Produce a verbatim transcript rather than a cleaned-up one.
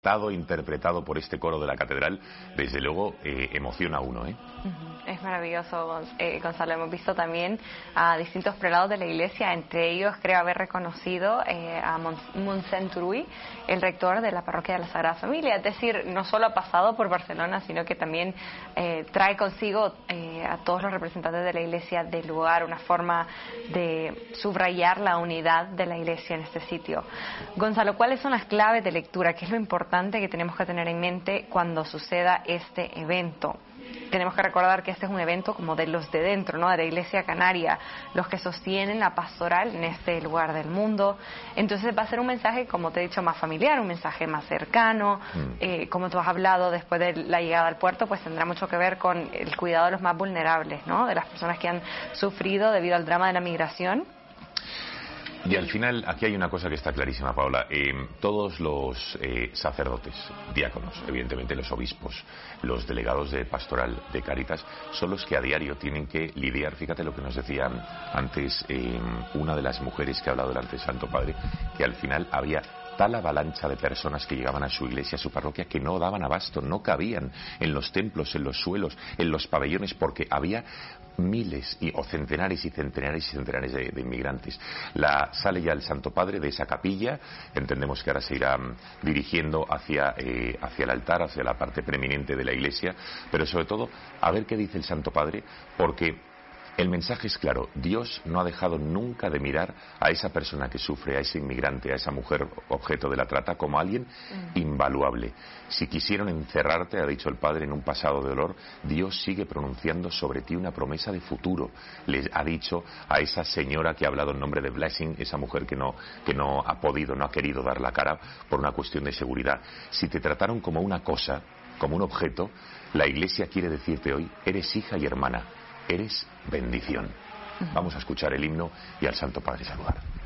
cantado, interpretado por este coro de la catedral, desde luego eh, emociona a uno, ¿eh? Es maravilloso, eh, Gonzalo. Hemos visto también a distintos prelados de la Iglesia, entre ellos creo haber reconocido eh, a Monsen Turull, el rector de la parroquia de la Sagrada Familia. Es decir, no solo ha pasado por Barcelona, sino que también eh, trae consigo eh, a todos los representantes de la Iglesia del lugar, una forma de subrayar la unidad de la Iglesia en este sitio. Gonzalo, ¿cuáles son las claves de lectura? ¿Qué es lo importante que tenemos que tener en mente cuando suceda este evento? Tenemos que recordar que este es un evento como de los de dentro, ¿no? De la Iglesia Canaria, los que sostienen la pastoral en este lugar del mundo. Entonces va a ser un mensaje, como te he dicho, más familiar, un mensaje más cercano. Mm. Eh, como tú has hablado, después de la llegada al puerto, pues tendrá mucho que ver con el cuidado de los más vulnerables, ¿no? De las personas que han sufrido debido al drama de la migración. Y al final, aquí hay una cosa que está clarísima, Paola. Eh, todos los eh, sacerdotes, diáconos, evidentemente los obispos, los delegados de pastoral de Cáritas, son los que a diario tienen que lidiar. Fíjate lo que nos decía antes eh, una de las mujeres que ha hablado delante del Santo Padre, que al final había tal avalancha de personas que llegaban a su iglesia, a su parroquia, que no daban abasto, no cabían en los templos, en los suelos, en los pabellones, porque había miles y, o centenares y centenares y centenares de, de inmigrantes. La, sale ya el Santo Padre de esa capilla, entendemos que ahora se irá um, dirigiendo hacia, eh, hacia el altar, hacia la parte preeminente de la iglesia, pero sobre todo a ver qué dice el Santo Padre, porque el mensaje es claro: Dios no ha dejado nunca de mirar a esa persona que sufre, a ese inmigrante, a esa mujer objeto de la trata, como alguien mm. invaluable. Si quisieron encerrarte, ha dicho el Padre, en un pasado de dolor, Dios sigue pronunciando sobre ti una promesa de futuro. Les ha dicho a esa señora que ha hablado en nombre de Blessing, esa mujer que no, que no ha podido, no ha querido dar la cara por una cuestión de seguridad. Si te trataron como una cosa, como un objeto, la Iglesia quiere decirte hoy: eres hija y hermana. Eres bendición. Vamos a escuchar el himno y al Santo Padre saludar.